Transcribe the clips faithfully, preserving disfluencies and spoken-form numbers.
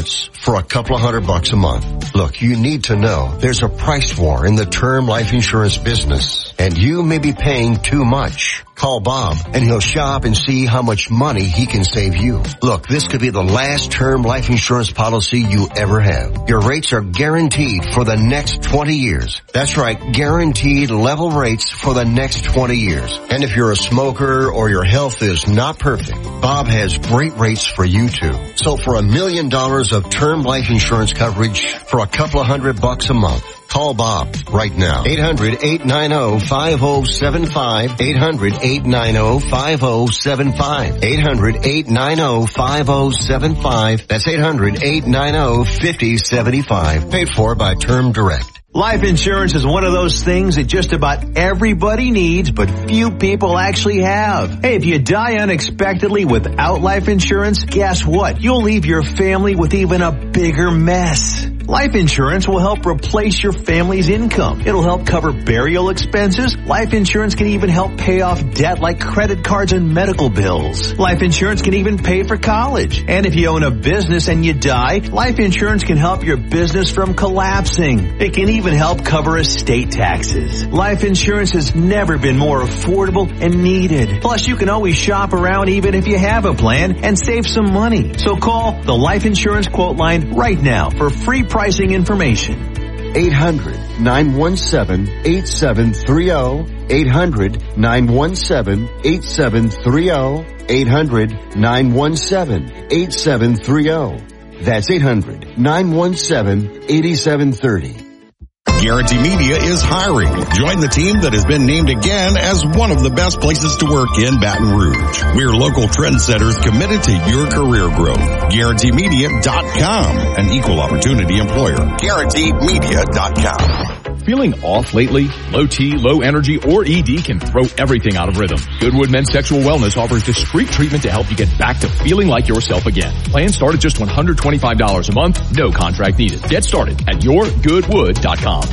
insurance for a couple of hundred bucks a month. Look, you need to know there's a price war in the term life insurance business, and you may be paying too much. Call Bob, and he'll shop and see how much money he can save you. Look, this could be the last term life insurance policy you ever have. Your rates are guaranteed for the next twenty years. That's right, guaranteed level rates for the next twenty years. And if you're a smoker or your health is not perfect, Bob has great rates for you too. So for a million dollars of term life insurance coverage for a couple of hundred bucks a month, call Bob right now. eight hundred, eight nine zero, five zero seven five. eight hundred, eight nine zero, five zero seven five. eight hundred, eight nine zero, five zero seven five. That's eight hundred, eight nine zero, five zero seven five. Paid for by Term Direct. Life insurance is one of those things that just about everybody needs, but few people actually have. Hey, if you die unexpectedly without life insurance, guess what? You'll leave your family with even a bigger mess. Life insurance will help replace your family's income. It'll help cover burial expenses. Life insurance can even help pay off debt like credit cards and medical bills. Life insurance can even pay for college. And if you own a business and you die, life insurance can help your business from collapsing. It can even help cover estate taxes. Life insurance has never been more affordable and needed. Plus, you can always shop around even if you have a plan and save some money. So call the Life Insurance Quote Line right now for free pricing information. eight hundred, nine one seven, eight seven three zero. eight hundred, nine one seven, eight seven three zero. eight hundred, nine one seven, eight seven three zero. That's eight hundred, nine one seven, eight seven three zero. Guarantee Media is hiring. Join the team that has been named again as one of the best places to work in Baton Rouge. We're local trendsetters committed to your career growth. Guarantee Media dot com, an equal opportunity employer. Guarantee Media dot com. Feeling off lately? Low T, low energy, or E D can throw everything out of rhythm. Goodwood Men's Sexual Wellness offers discreet treatment to help you get back to feeling like yourself again. Plans start at just one hundred twenty-five dollars a month, no contract needed. Get started at your goodwood dot com.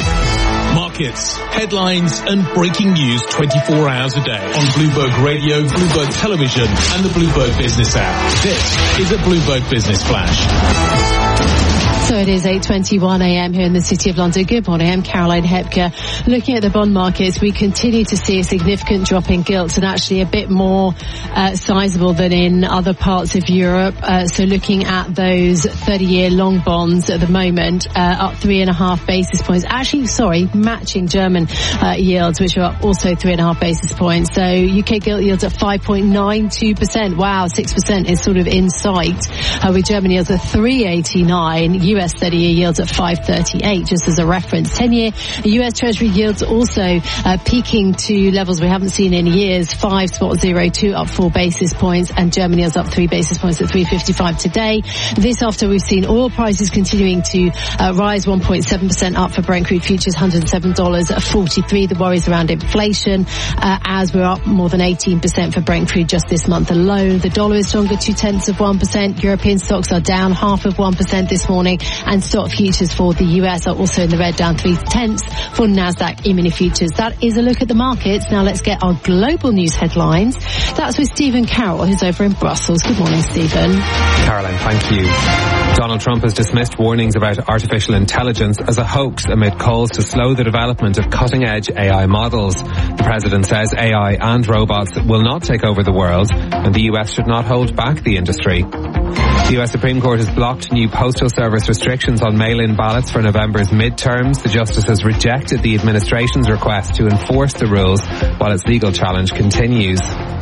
Markets, headlines, and breaking news twenty-four hours a day on Bloomberg Radio, Bloomberg Television, and the Bloomberg Business app. This is a Bloomberg Business Flash. So it is eight twenty-one a.m. here in the City of London. Good morning, I'm Caroline Hepker. Looking at the bond markets, we continue to see a significant drop in gilts and actually a bit more uh, sizable than in other parts of Europe. Uh, so looking at those thirty-year long bonds at the moment, uh, up three and a half basis points. Actually, sorry, matching German uh, yields, which are up also three and a half basis points. So U K gilt yields at five point nine two percent. Wow, six percent is sort of in sight. Uh, with German yields at three eighty-nine. U S thirty-year yields at five thirty-eight, just as a reference. ten-year U S Treasury yields also uh, peaking to levels we haven't seen in years, five point zero two, up four basis points, and German yields up three basis points at three fifty-five today. This after we've seen oil prices continuing to uh, rise one point seven percent up for Brent crude futures, one hundred seven dollars forty-three. The worries around inflation uh, as we're up more than eighteen percent for Brent crude just this month alone. The dollar is stronger, two-tenths of one percent. European stocks are down half of one percent this morning, and stock futures for the U S are also in the red, down three-tenths for NASDAQ E-mini futures. That is a look at the markets. Now let's get our global news headlines. That's with Stephen Carroll, who's over in Brussels. Good morning, Stephen. Caroline, thank you. Donald Trump has dismissed warnings about artificial intelligence as a hoax amid calls to slow the development of cutting-edge A I models. The president says A I and robots will not take over the world, and the U S should not hold back the industry. The U S Supreme Court has blocked new Postal Service restrictions on mail-in ballots for November's midterms. The justice has rejected the administration's request to enforce the rules while its legal challenge continues.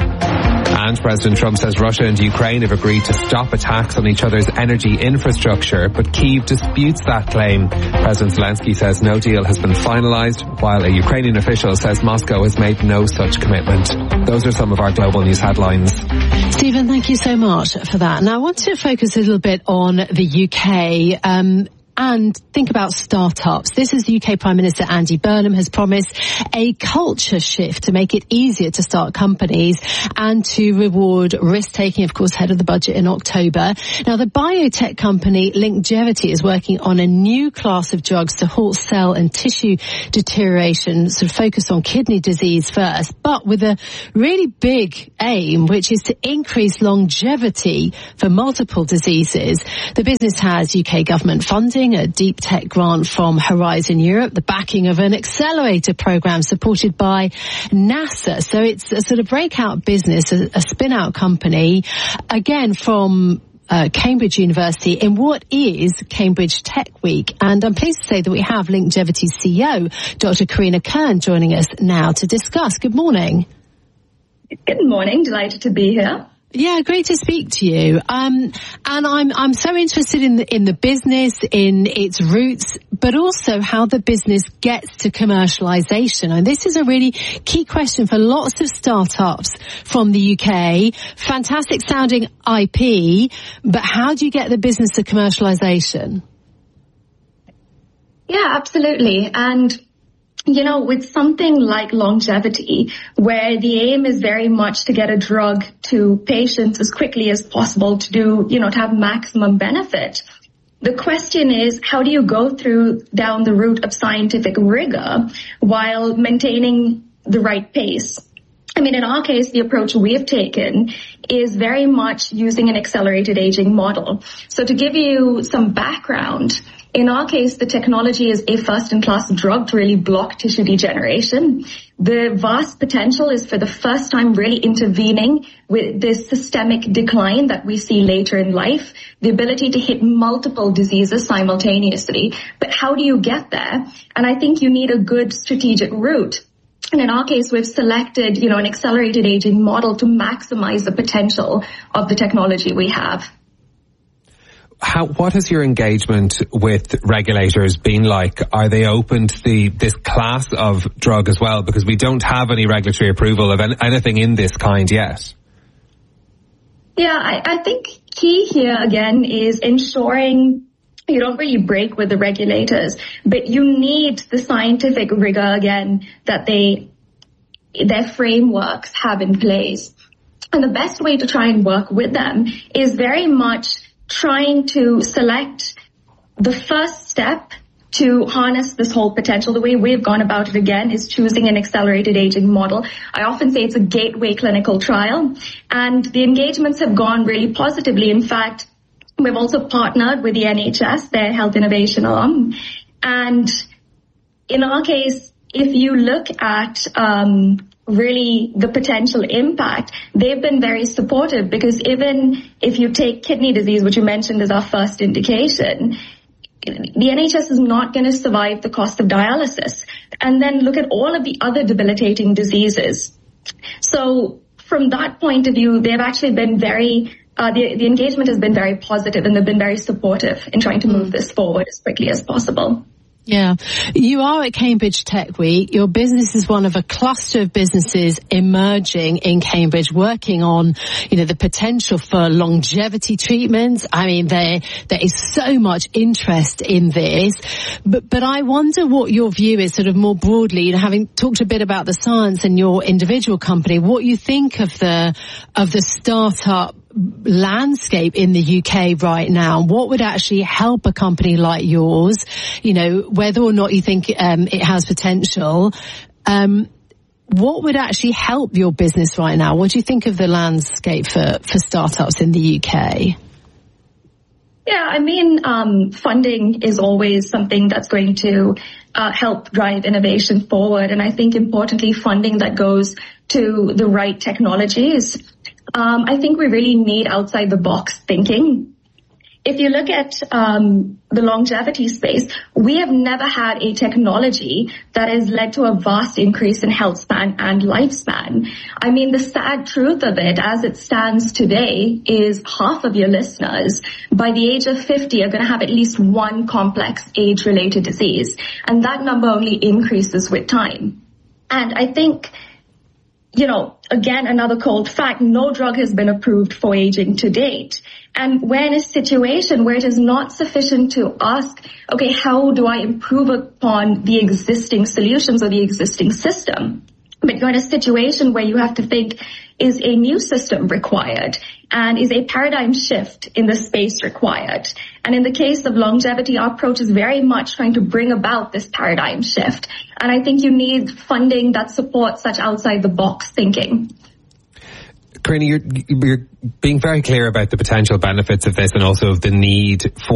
And President Trump says Russia and Ukraine have agreed to stop attacks on each other's energy infrastructure, but Kyiv disputes that claim. President Zelensky says no deal has been finalized, while a Ukrainian official says Moscow has made no such commitment. Those are some of our global news headlines. Stephen, thank you so much for that. Now I want to focus a little bit on the U K. Um, and think about startups. This is U K Prime Minister Andy Burnham has promised a culture shift to make it easier to start companies and to reward risk-taking, of course, ahead of the budget in October. Now, the biotech company Longevity is working on a new class of drugs to halt cell and tissue deterioration, sort of focus on kidney disease first, but with a really big aim, which is to increase longevity for multiple diseases. The business has U K government funding, a deep tech grant from Horizon Europe, the backing of an accelerator program supported by NASA. So it's a sort of breakout business, a, a spin-out company, again from Uh, Cambridge University in what is Cambridge Tech Week. And I'm pleased to say that we have Longevity's C E O, Doctor Karina Kern, joining us now to discuss. Good morning. Good morning. Delighted to be here. Yeah, great to speak to you. Um, and I'm I'm so interested in the, in the business, in its roots, but also how the business gets to commercialization. And this is a really key question for lots of startups from the U K. Fantastic sounding I P, but how do you get the business to commercialization? Yeah, absolutely. And you know, with something like Longevity, where the aim is very much to get a drug to patients as quickly as possible to do, you know, to have maximum benefit, the question is, how do you go through down the route of scientific rigor while maintaining the right pace? I mean, in our case, the approach we have taken is very much using an accelerated aging model. So to give you some background, in our case, the technology is a first-in-class drug to really block tissue degeneration. The vast potential is for the first time really intervening with this systemic decline that we see later in life, the ability to hit multiple diseases simultaneously. But how do you get there? And I think you need a good strategic route. And in our case, we've selected, you know, an accelerated aging model to maximize the potential of the technology we have. How, what has your engagement with regulators been like? Are they open to the, this class of drug as well? Because we don't have any regulatory approval of any, anything in this kind yet. Yeah, I, I think key here again is ensuring you don't really break with the regulators, but you need the scientific rigor again that they, their frameworks have in place. And the best way to try and work with them is very much trying to select the first step to harness this whole potential. The way we've gone about it again is choosing an accelerated aging model. I often say it's a gateway clinical trial, and the engagements have gone really positively. In fact, we've also partnered with the N H S, their health innovation arm. And in our case, if you look at um really the potential impact, they've been very supportive, because even if you take kidney disease, which you mentioned as our first indication, the N H S is not going to survive the cost of dialysis. And then look at all of the other debilitating diseases. So from that point of view, they've actually been very, uh, the, the engagement has been very positive, and they've been very supportive in trying to move this forward as quickly as possible. Yeah. You are at Cambridge Tech Week. Your business is one of a cluster of businesses emerging in Cambridge, working on, you know, the potential for longevity treatments. I mean, there, there is so much interest in this, but, but I wonder what your view is sort of more broadly, you know, having talked a bit about the science and your individual company, what you think of the, of the startup landscape in the U K right now. What would actually help a company like yours, you know, whether or not you think um, it has potential, um, what would actually help your business right now? What do you think of the landscape for, for startups in the U K? Yeah, I mean, um, funding is always something that's going to uh, help drive innovation forward. And I think importantly, funding that goes to the right technologies. Um, I think we really need outside the box thinking. If you look at um, the longevity space, we have never had a technology that has led to a vast increase in health span and lifespan. I mean, the sad truth of it, as it stands today, is half of your listeners by the age of fifty are going to have at least one complex age-related disease. And that number only increases with time. And I think you know, again, another cold fact, no drug has been approved for aging to date. And we're in a situation where it is not sufficient to ask, okay, how do I improve upon the existing solutions or the existing system? But you're in a situation where you have to think, is a new system required? And is a paradigm shift in the space required? And in the case of longevity, our approach is very much trying to bring about this paradigm shift. And I think you need funding that supports such outside-the-box thinking. Karina, you're, you're being very clear about the potential benefits of this and also of the need for